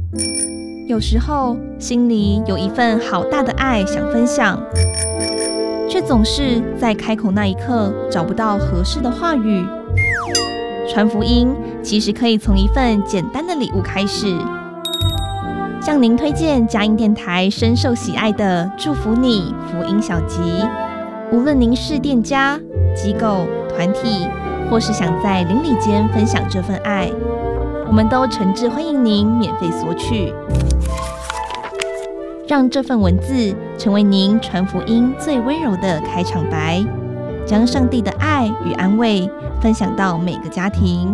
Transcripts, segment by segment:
有时候心里有一份好大的爱想分享，却总是在开口那一刻找不到合适的话语。传福音其实可以从一份简单的礼物开始。向您推荐佳音电台深受喜爱的祝福你福音小集，无论您是店家、机构、团体，或是想在邻里间分享这份爱，我们都诚挚欢迎您免费索取。让这份文字成为您传福音最温柔的开场白，将上帝的爱与安慰分享到每个家庭。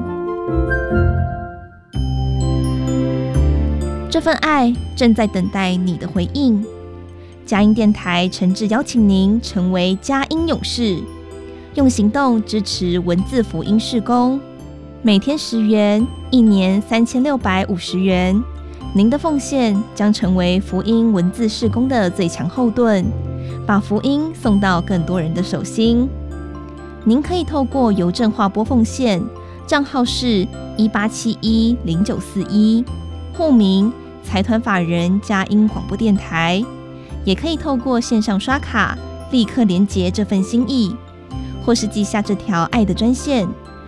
这份爱正在等待你的回应。佳音电台诚挚邀请您成为佳音勇士，用行动支持文字福音事工。每天10元，一年3650元。您的奉献将成为福音文字事工的最强后盾，把福音送到更多人的手心。您可以透过邮政划拨奉献，账号是18710941，户名财团法人佳音广播电台，也可以透过线上刷卡立刻连结这份心意，或是记下这条爱的专线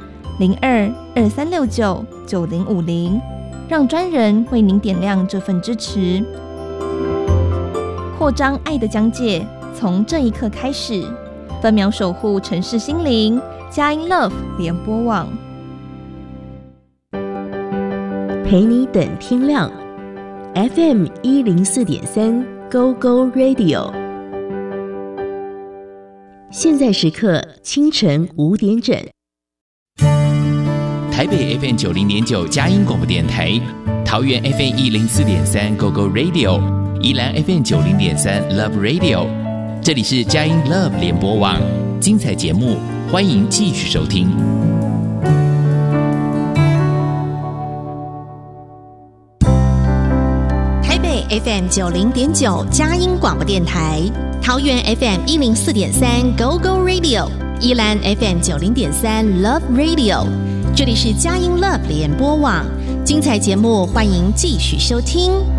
0223699050，让专人为您点亮这份支持。扩张爱的疆界，从这一刻开始，分秒守护城市心灵，佳音 Love 联播网， 陪你等天亮。FM 104.3 Go Go Radio， 现在时刻清晨5点整。 台北 FM 90.9佳音广播电台，桃园 FM 104.3 Go Go Radio， 宜兰 FM 90.3 Love Radio， 这里是佳音 Love 联播网，精彩节目欢迎继续收听。 台北 FM 90.9佳音广播电台，桃园 FM 104.3 Go Go Radio， 宜兰 FM 90.3 Love Radio， 这里是佳音 Love 联播网，精彩节目欢迎继续收听。